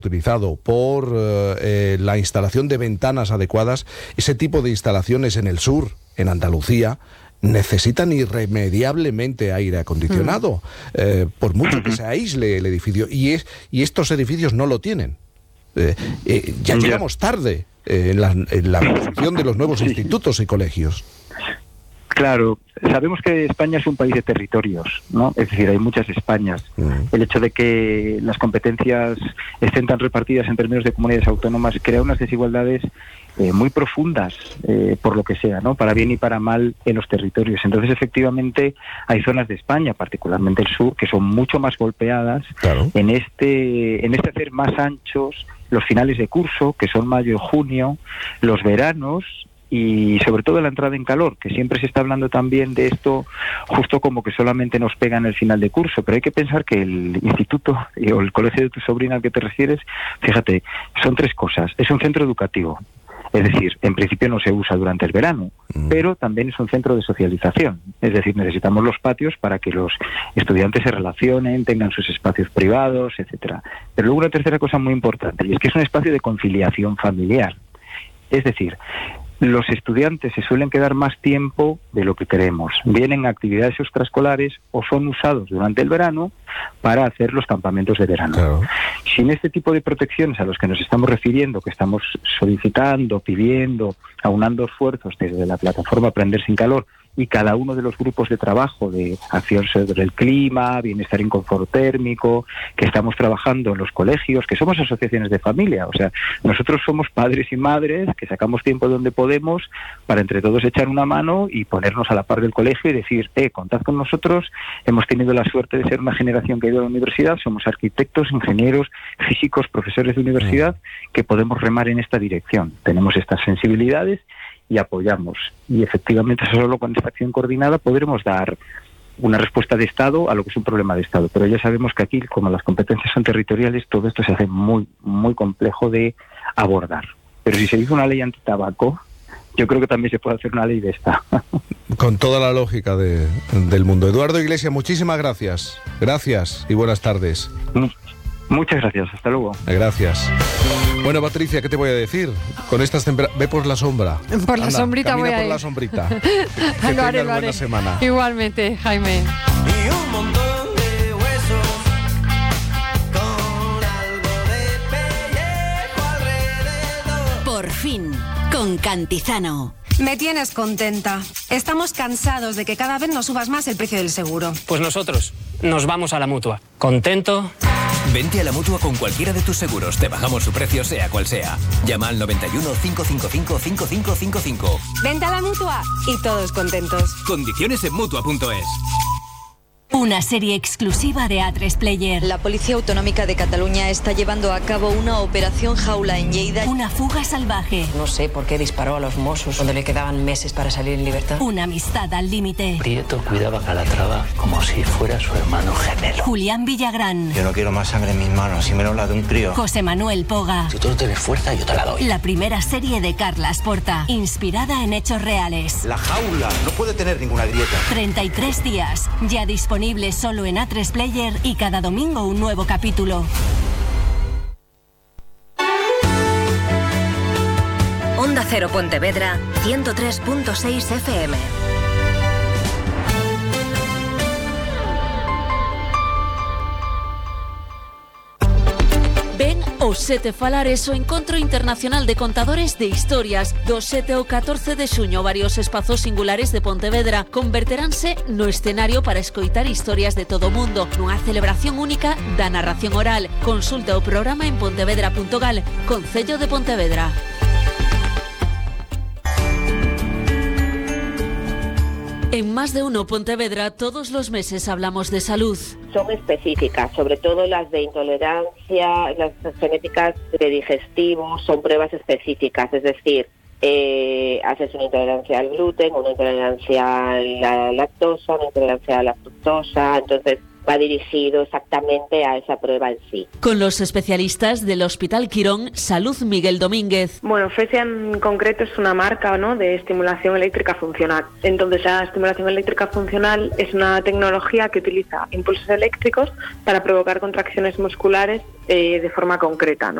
utilizado por la instalación de ventanas adecuadas, ese tipo de instalaciones en el sur, en Andalucía, necesitan irremediablemente aire acondicionado, por mucho que se aísle el edificio, y estos edificios no lo tienen. Ya llegamos tarde en la construcción de los nuevos institutos y colegios. Claro, sabemos que España es un país de territorios, ¿no? Es decir, hay muchas Españas. El hecho de que las competencias estén tan repartidas en términos de comunidades autónomas crea unas desigualdades muy profundas, por lo que sea, ¿no? Para bien y para mal en los territorios. Entonces, efectivamente, hay zonas de España, particularmente el sur, que son mucho más golpeadas, claro, en este hacer más anchos los finales de curso, que son mayo y junio, los veranos, y sobre todo la entrada en calor, que siempre se está hablando también de esto justo como que solamente nos pega en el final de curso, pero hay que pensar que el instituto o el colegio de tu sobrina al que te refieres, fíjate, son tres cosas. Es un centro educativo, es decir, en principio no se usa durante el verano, pero también es un centro de socialización, es decir, necesitamos los patios para que los estudiantes se relacionen, tengan sus espacios privados, etcétera. Pero luego una tercera cosa muy importante, y es que es un espacio de conciliación familiar, es decir, los estudiantes se suelen quedar más tiempo de lo que queremos. Vienen a actividades extraescolares o son usados durante el verano para hacer los campamentos de verano. Claro. Sin este tipo de protecciones a los que nos estamos refiriendo, que estamos solicitando, pidiendo, aunando esfuerzos desde la plataforma Aprender sin Calor, y cada uno de los grupos de trabajo de acción sobre el clima, bienestar y confort térmico, que estamos trabajando en los colegios, que somos asociaciones de familia, o sea, nosotros somos padres y madres que sacamos tiempo donde podemos para entre todos echar una mano y ponernos a la par del colegio y decir, contad con nosotros, hemos tenido la suerte de ser una generación que ha ido a la universidad, somos arquitectos, ingenieros, físicos, profesores de universidad, que podemos remar en esta dirección, tenemos estas sensibilidades y apoyamos. Y efectivamente solo con esta acción coordinada podremos dar una respuesta de Estado a lo que es un problema de Estado. Pero ya sabemos que aquí, como las competencias son territoriales, todo esto se hace muy, muy complejo de abordar. Pero si se hizo una ley antitabaco, yo creo que también se puede hacer una ley de esta. Con toda la lógica del mundo. Eduardo Iglesias, muchísimas gracias. Gracias y buenas tardes. Muchas gracias, hasta luego. Gracias. Bueno, Patricia, ¿qué te voy a decir? Con estas temperaturas, ve por la sombra. Por la sombrita voy a ir. Por la sombrita. Que lo haré, tengas buena semana. Igualmente, Jaime. Y un montón de huesos con algo de pellejo alrededor. Por fin, con Cantizano. Me tienes contenta. Estamos cansados de que cada vez nos subas más el precio del seguro. Pues nosotros nos vamos a la Mutua. ¿Contento? Vente a la Mutua con cualquiera de tus seguros. Te bajamos su precio sea cual sea. Llama al 91 555 5555. Vente a la Mutua y todos contentos. Condiciones en Mutua.es. Una serie exclusiva de A3 Player. La Policía Autonómica de Cataluña está llevando a cabo una operación jaula en Lleida. Una fuga salvaje. No sé por qué disparó a los Mossos cuando le quedaban meses para salir en libertad. Una amistad al límite. Prieto cuidaba a Calatrava como si fuera su hermano gemelo. Julián Villagrán. Yo no quiero más sangre en mis manos, y menos la de un crío. José Manuel Poga. Si tú no tienes fuerza, yo te la doy. La primera serie de Carlas Porta, inspirada en hechos reales. La jaula no puede tener ninguna grieta. 33 días, ya disponible solo en A3 Player y cada domingo un nuevo capítulo. Onda Cero Pontevedra, 103.6 FM. Ven o Sete Falares o Encontro Internacional de Contadores de Historias. Do 7 ao 14 de xuño, varios espazos singulares de Pontevedra converteránse no escenario para escoitar historias de todo o mundo, nunha celebración única da narración oral. Consulta o programa en pontevedra.gal, Concello de Pontevedra. En Más de Uno Pontevedra, todos los meses hablamos de salud. Son específicas, sobre todo las de intolerancia, las genéticas de digestivo, son pruebas específicas, es decir, haces una intolerancia al gluten, una intolerancia a la lactosa, una intolerancia a la fructosa, entonces va dirigido exactamente a esa prueba en sí. Con los especialistas del Hospital Quirón, Salud Miguel Domínguez. Bueno, FESIA en concreto es una marca, ¿no?, de estimulación eléctrica funcional. Entonces, la estimulación eléctrica funcional es una tecnología que utiliza impulsos eléctricos para provocar contracciones musculares de forma concreta, ¿no?